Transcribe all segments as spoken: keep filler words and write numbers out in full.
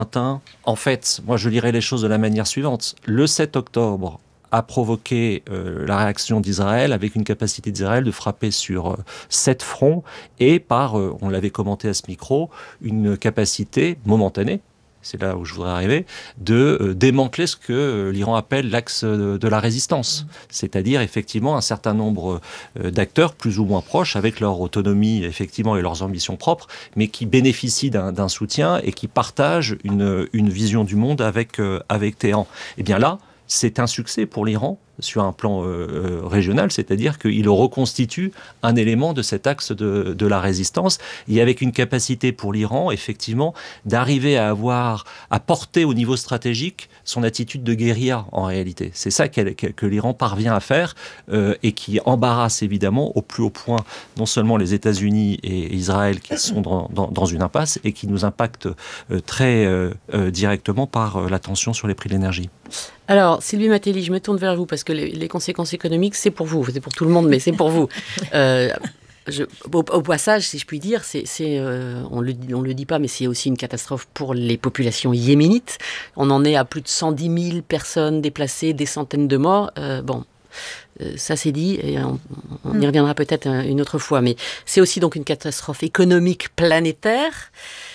En fait, moi je lirais les choses de la manière suivante. Le sept octobre a provoqué euh, la réaction d'Israël avec une capacité d'Israël de frapper sur euh, sept fronts et par, euh, on l'avait commenté à ce micro, une capacité momentanée, c'est là où je voudrais arriver, de euh, démanteler ce que euh, l'Iran appelle l'axe de, de la résistance. Mmh. C'est-à-dire, effectivement, un certain nombre euh, d'acteurs, plus ou moins proches, avec leur autonomie, effectivement, et leurs ambitions propres, mais qui bénéficient d'un, d'un soutien et qui partagent une, une vision du monde avec, euh, avec Téhéran. Et bien là, c'est un succès pour l'Iran sur un plan euh, régional, c'est-à-dire qu'il reconstitue un élément de cet axe de, de la résistance, et avec une capacité pour l'Iran, effectivement, d'arriver à avoir, à porter au niveau stratégique son attitude de guérilla, en réalité. C'est ça qu'elle, que, que l'Iran parvient à faire, euh, et qui embarrasse, évidemment, au plus haut point, non seulement les États-Unis et Israël, qui sont dans, dans, dans une impasse, et qui nous impactent euh, très euh, euh, directement par euh, la tension sur les prix de l'énergie. Alors, Sylvie Matelli, je me tourne vers vous, parce que les, les conséquences économiques, c'est pour vous, c'est pour tout le monde, mais c'est pour vous. Euh, je, au, au passage, si je puis dire, c'est, c'est, euh, on le, on le dit pas, mais c'est aussi une catastrophe pour les populations yéménites. On en est à plus de cent dix mille personnes déplacées, des centaines de morts. Euh, bon, euh, ça c'est dit, et on, on y reviendra peut-être une autre fois, mais c'est aussi donc une catastrophe économique planétaire.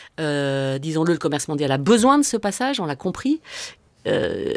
Euh, disons-le, le commerce mondial a besoin de ce passage, on l'a compris. Euh,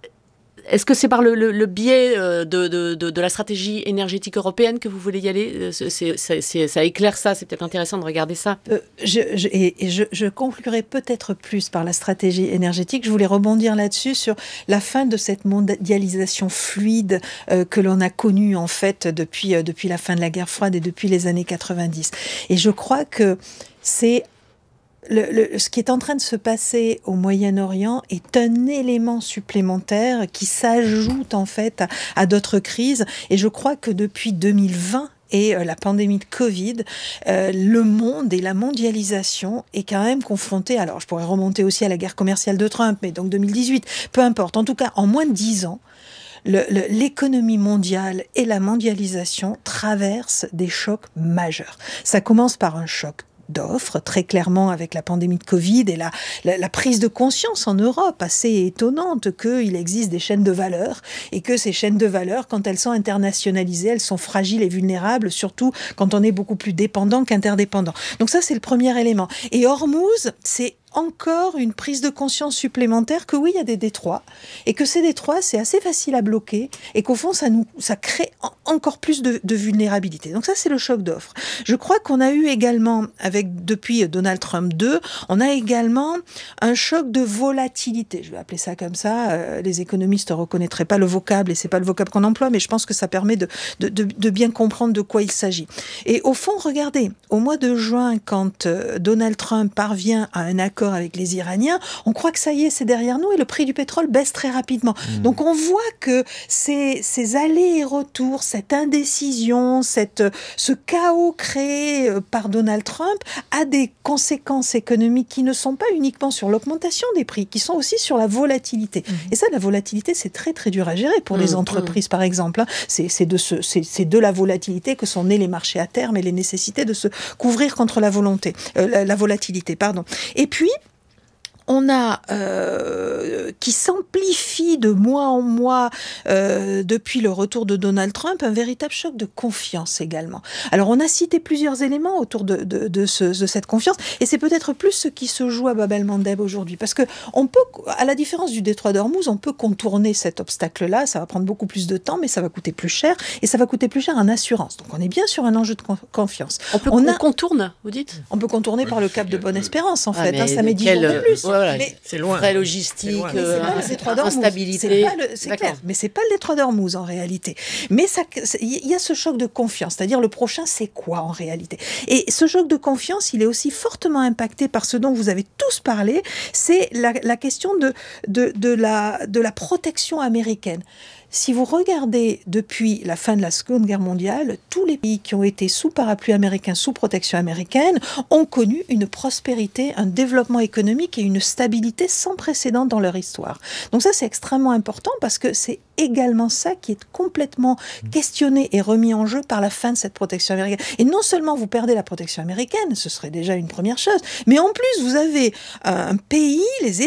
Est-ce que c'est par le, le, le biais de, de, de, de la stratégie énergétique européenne que vous voulez y aller ? c'est, c'est, c'est, Ça éclaire ça, c'est peut-être intéressant de regarder ça. Euh, je, je, et et je, je conclurai peut-être plus par la stratégie énergétique. Je voulais rebondir là-dessus sur la fin de cette mondialisation fluide euh, que l'on a connue en fait depuis, euh, depuis la fin de la guerre froide et depuis les années quatre-vingt-dix. Et je crois que c'est... Le, le, ce qui est en train de se passer au Moyen-Orient est un élément supplémentaire qui s'ajoute en fait à, à d'autres crises. Et je crois que depuis deux mille vingt et euh, la pandémie de Covid, euh, le monde et la mondialisation est quand même confronté. Alors, je pourrais remonter aussi à la guerre commerciale de Trump, mais donc deux mille dix-huit, peu importe. En tout cas, en moins de dix ans, Le, le, l'économie mondiale et la mondialisation traversent des chocs majeurs. Ça commence par un choc d'offres, très clairement avec la pandémie de Covid et la, la, la prise de conscience en Europe assez étonnante qu'il existe des chaînes de valeur et que ces chaînes de valeur, quand elles sont internationalisées, elles sont fragiles et vulnérables, surtout quand on est beaucoup plus dépendant qu'interdépendant. Donc ça, c'est le premier élément. Et Hormuz, c'est encore une prise de conscience supplémentaire que oui, il y a des détroits et que ces détroits, c'est assez facile à bloquer et qu'au fond, ça nous, ça crée en, encore plus de, de vulnérabilité. Donc ça, c'est le choc d'offres. Je crois qu'on a eu également, avec depuis Donald Trump deux, on a également un choc de volatilité. Je vais appeler ça comme ça. Euh, les économistes ne reconnaîtraient pas le vocable et c'est pas le vocable qu'on emploie, mais je pense que ça permet de, de, de, de bien comprendre de quoi il s'agit. Et au fond, regardez, au mois de juin, quand euh, Donald Trump parvient à un accord avec les Iraniens, on croit que ça y est, c'est derrière nous et le prix du pétrole baisse très rapidement. Mmh. Donc on voit que ces, ces allers et retours, cette indécision, cette, ce chaos créé par Donald Trump a des conséquences économiques qui ne sont pas uniquement sur l'augmentation des prix, qui sont aussi sur la volatilité. Mmh. Et ça, la volatilité, c'est très très dur à gérer pour mmh. les entreprises, par exemple. C'est, c'est, de ce, c'est, c'est de la volatilité que sont nés les marchés à terme et les nécessités de se couvrir contre la volonté, euh, la, la volatilité, pardon. Et puis, on a euh, qui s'amplifie de mois en mois euh, depuis le retour de Donald Trump, un véritable choc de confiance également. Alors on a cité plusieurs éléments autour de, de, de, ce, de cette confiance et c'est peut-être plus ce qui se joue à Bab el-Mandeb aujourd'hui parce que on peut, à la différence du détroit d'Ormuz, on peut contourner cet obstacle-là, ça va prendre beaucoup plus de temps mais ça va coûter plus cher et ça va coûter plus cher en assurance. Donc on est bien sur un enjeu de confiance. On peut on on a, contourne, vous dites ? On peut contourner oui, par le cap de Bonne-Espérance en ah, fait, hein, ça met dix jours de plus. Ouais, voilà, mais c'est loin. Frais logistiques, euh, instabilité. C'est, pas le, c'est clair, mais c'est pas le détroit d'Ormuz en réalité. Mais il y a ce choc de confiance, c'est-à-dire le prochain, c'est quoi en réalité ? Et ce choc de confiance, il est aussi fortement impacté par ce dont vous avez tous parlé, c'est la, la question de, de, de, la, de la protection américaine. Si vous regardez depuis la fin de la Seconde Guerre mondiale, tous les pays qui ont été sous parapluie américain, sous protection américaine, ont connu une prospérité, un développement économique et une stabilité sans précédent dans leur histoire. Donc ça, c'est extrêmement important parce que c'est également ça qui est complètement questionné et remis en jeu par la fin de cette protection américaine. Et non seulement vous perdez la protection américaine, ce serait déjà une première chose, mais en plus, vous avez un pays, les